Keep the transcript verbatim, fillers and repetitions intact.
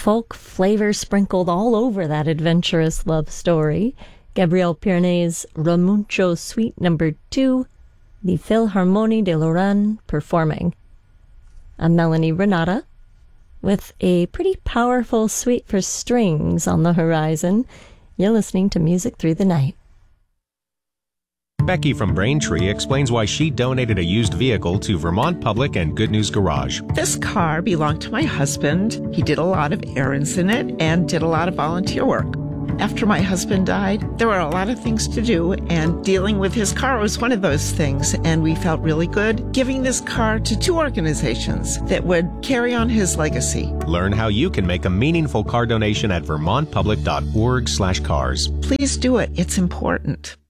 folk flavor sprinkled all over that adventurous love story. Gabriel Piernet's Ramuncho Suite Number Two, the Philharmonie de Lorraine performing. I'm Melanie Renata, with a pretty powerful suite for strings on the horizon. You're listening to Music Through the Night. Becky from Braintree explains why she donated a used vehicle to Vermont Public and Good News Garage. This car belonged to my husband. He did a lot of errands in it and did a lot of volunteer work. After my husband died, there were a lot of things to do, and dealing with his car was one of those things, and we felt really good giving this car to two organizations that would carry on his legacy. Learn how you can make a meaningful car donation at vermont public dot org slash cars. Please do it. It's important.